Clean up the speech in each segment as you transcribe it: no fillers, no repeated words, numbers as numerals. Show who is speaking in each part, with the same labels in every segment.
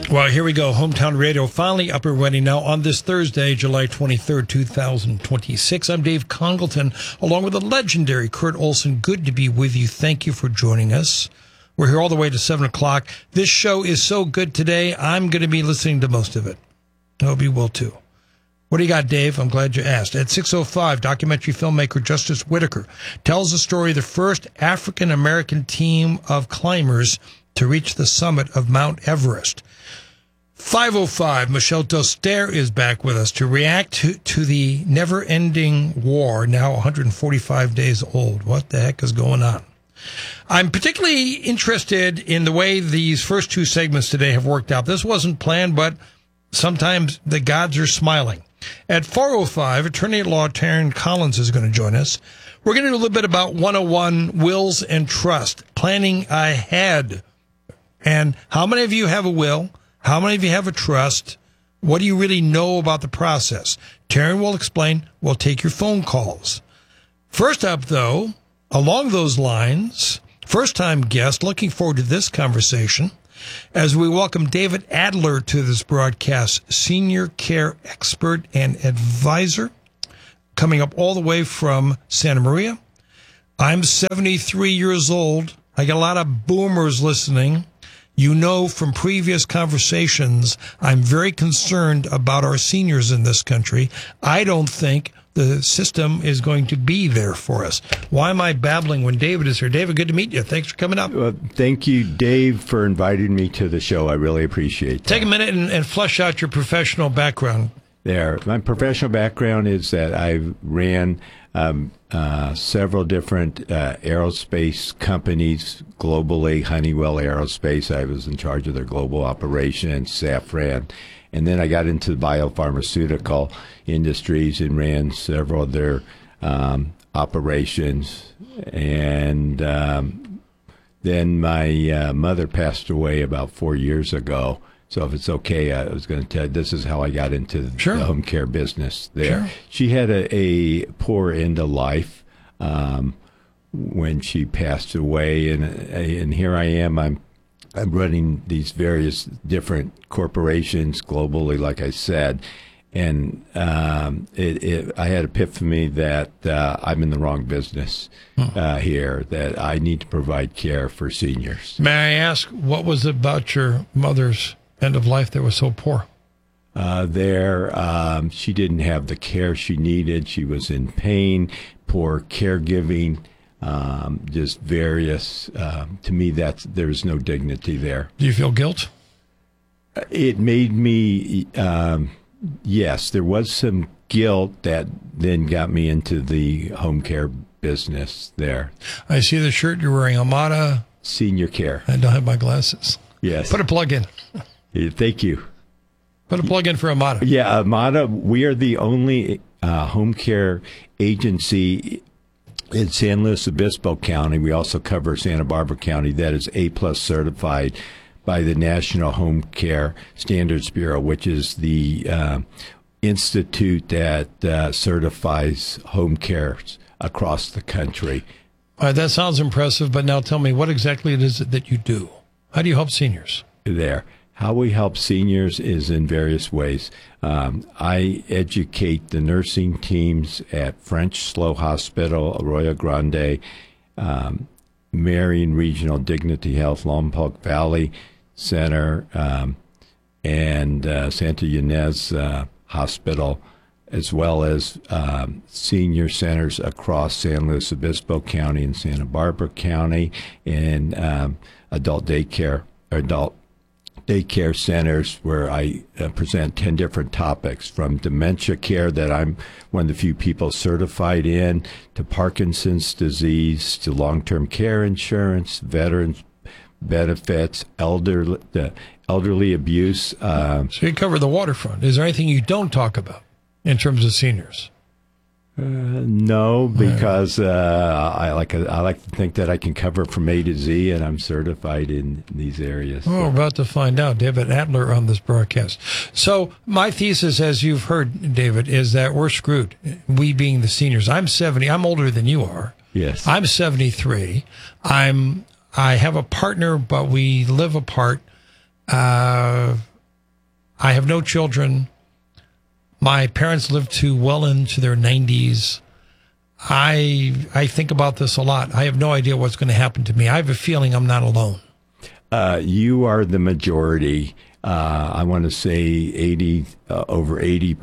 Speaker 1: Well, here we go. Hometown Radio finally up and running now on this Thursday, July 23rd, 2026. I'm Dave Congleton, along with the legendary Kurt Olson. Good to be with you. Thank you for joining us. We're here all the way to 7 o'clock. This show is so good today, I'm going to be listening to most of it. I hope you will, too. What do you got, Dave? I'm glad you asked. At 6:05, documentary filmmaker Justice Whitaker tells the story of the first African-American team of climbers to reach the summit of Mount Everest. 5:05, Michelle Doster is back with us to react to the never-ending war, now 145 days old. What the heck is going on? I'm particularly interested in the way these first two segments today have worked out. This wasn't planned, but sometimes the gods are smiling. At 4:05, attorney at law Taryn Collins is going to join us. We're going to do a little bit about 101 wills and trust, planning ahead. And how many of you have a will? How many of you have a trust? What do you really know about the process? Taryn will explain. We'll take your phone calls. First up, though, along those lines, first-time guest, looking forward to this conversation as we welcome David Adler to this broadcast, senior care expert and advisor, coming up all the way from Santa Maria. I'm 73 years old. I got a lot of boomers listening. You know from previous conversations, I'm very concerned about our seniors in this country. I don't think the system is going to be there for us. Why am I babbling when David is here? David, good to meet you. Thanks for coming up.
Speaker 2: Well, thank you, Dave, for inviting me to the show. I really appreciate that.
Speaker 1: Take a minute and flesh out your professional background.
Speaker 2: My professional background is that I ran several different aerospace companies globally. Honeywell Aerospace, I was in charge of their global operations, Safran. And then I got into the biopharmaceutical industries and ran several of their operations. And then my mother passed away about 4 years ago. So if it's okay, I was going to tell you, this is how I got into the home care business there. Sure. She had a poor end of life when she passed away. And here I am. I'm running these various different corporations globally, like I said. And I had epiphany that I'm in the wrong business here, that I need to provide care for seniors.
Speaker 1: May I ask, what was it about your mother's end of life that was so poor?
Speaker 2: She didn't have the care she needed. She was in pain, poor caregiving, just various. To me, there's no dignity there.
Speaker 1: Do you feel guilt?
Speaker 2: It made me, yes, there was some guilt that then got me into the home care business there.
Speaker 1: I see the shirt you're wearing, Amada.
Speaker 2: Senior care.
Speaker 1: I don't have my glasses.
Speaker 2: Yes.
Speaker 1: Put a plug in.
Speaker 2: Thank you.
Speaker 1: Put a plug in for Amada.
Speaker 2: Yeah, Amada, we are the only home care agency in San Luis Obispo County. We also cover Santa Barbara County that is A+ certified by the National Home Care Standards Bureau, which is the institute that certifies home care across the country.
Speaker 1: All right, that sounds impressive, but now tell me, what exactly it is that you do? How do you help seniors?
Speaker 2: How we help seniors is in various ways. I educate the nursing teams at French Slough Hospital, Arroyo Grande, Marion Regional Dignity Health, Lompoc Valley Center, and Santa Ynez Hospital, as well as senior centers across San Luis Obispo County and Santa Barbara County, and adult daycare centers where I present 10 different topics, from dementia care that I'm one of the few people certified in, to Parkinson's disease, to long-term care insurance, veterans benefits, elderly abuse.
Speaker 1: So you cover the waterfront. Is there anything you don't talk about in terms of seniors?
Speaker 2: No, because I like to think that I can cover from A to Z, and I'm certified in these areas.
Speaker 1: We're about to find out. David Adler on this broadcast. So my thesis, as you've heard, David, is that we're screwed. We being the seniors. I'm 70. I'm older than you are.
Speaker 2: Yes.
Speaker 1: I'm 73. I have a partner, but we live apart. I have no children. My parents lived to well into their 90s. I think about this a lot. I have no idea what's going to happen to me. I have a feeling I'm not alone.
Speaker 2: You are the majority. I want to say over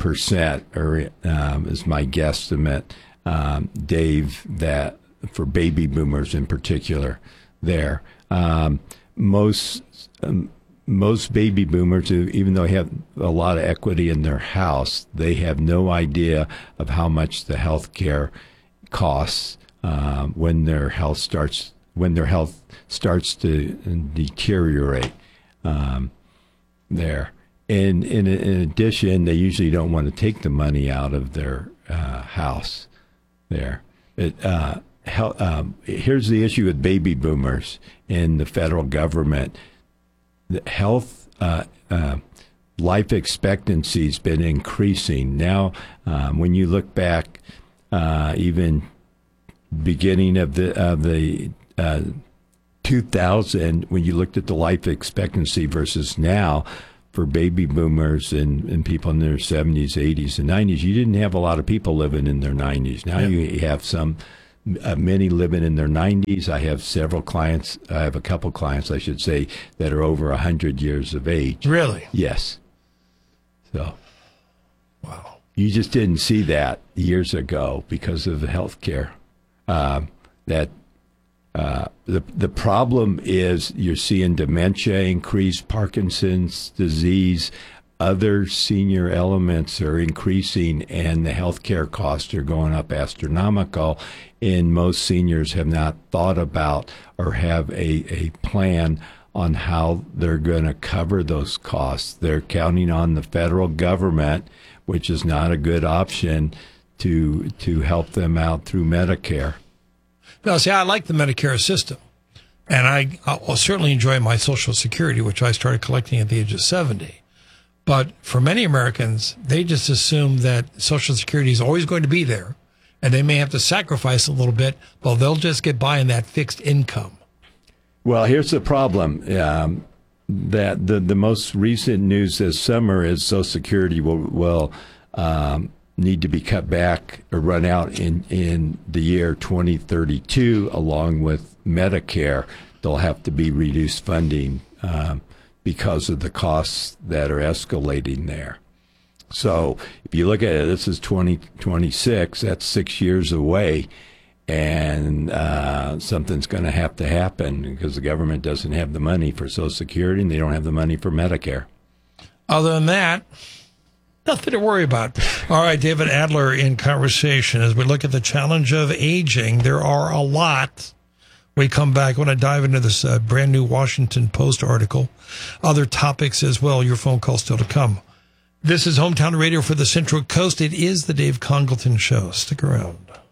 Speaker 2: 80% is my guesstimate, Dave, that for baby boomers in particular there. Most baby boomers, even though they have a lot of equity in their house, they have no idea of how much the health care costs when their health starts to deteriorate there. And in addition, they usually don't want to take the money out of their house there. Here's the issue with baby boomers and the federal government. The health life expectancy has been increasing. Now, when you look back, even beginning of the 2000, when you looked at the life expectancy versus now, for baby boomers and people in their 70s, 80s, and 90s, you didn't have a lot of people living in their 90s. Now you have many living in their 90s. I have several clients. I have a couple clients, I should say, that are over 100 years of age.
Speaker 1: Really?
Speaker 2: Yes. So,
Speaker 1: wow.
Speaker 2: You just didn't see that years ago because of the health care. The problem is you're seeing dementia increase, Parkinson's disease, other senior elements are increasing, and the healthcare costs are going up astronomical. And most seniors have not thought about or have a plan on how they're going to cover those costs. They're counting on the federal government, which is not a good option, to help them out through Medicare.
Speaker 1: No, see, I like the Medicare system, and I'll certainly enjoy my Social Security, which I started collecting at the age of 70. But for many Americans, they just assume that Social Security is always going to be there, and they may have to sacrifice a little bit, but they'll just get by on that fixed income.
Speaker 2: Well, here's the problem. That the most recent news this summer is Social Security will need to be cut back or run out in the year 2032, along with Medicare. There'll have to be reduced funding because of the costs that are escalating there. So if you look at it, this is 2026. That's 6 years away, and something's going to happen because the government doesn't have the money for Social Security, and they don't have the money for Medicare.
Speaker 1: Other than that, nothing to worry about. All right, David Adler in conversation as we look at the challenge of aging. There are a lot. We come back. I want to dive into this brand new Washington Post article. Other topics as well. Your phone call still to come. This is Hometown Radio for the Central Coast. It is the Dave Congleton Show. Stick around.